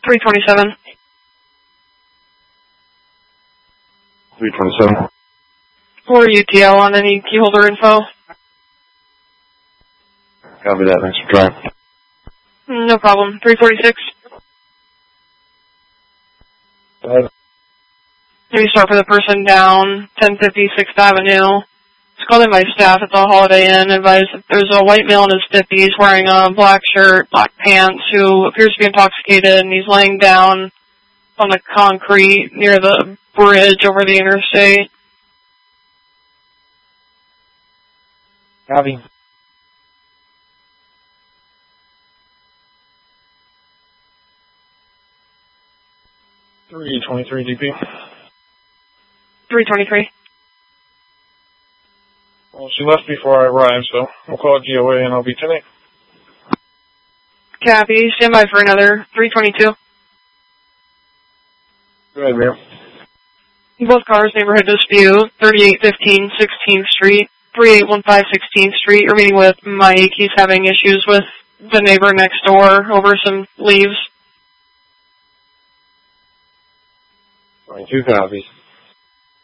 327. 327. Or UTL on any key holder info. Copy that. Thanks for trying. No problem. 346. Maybe start for the person down 1050 6th Avenue. It's called in by staff at the Holiday Inn. Advised that there's a white male in his 50s wearing a black shirt, black pants, who appears to be intoxicated, and he's laying down on the concrete near the bridge over the interstate. Copy. $323 DP. 323. Well, she left before I arrived, so we'll call GOA and I'll be today. Copy. Stand by for another 322. Go ahead, ma'am. Both cars, neighborhood dispute, 3815 16th Street, 3815 16th Street. You're meeting with Mike. He's having issues with the neighbor next door over some leaves. 22 copies.